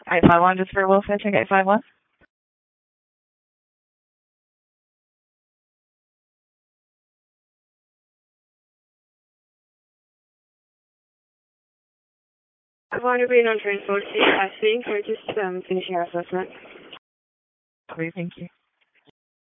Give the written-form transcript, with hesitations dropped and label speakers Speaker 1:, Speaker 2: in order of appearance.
Speaker 1: 851 just for welfare check 851.
Speaker 2: I want to be on transport. I think we're just finishing our assessment.
Speaker 1: Okay, thank you.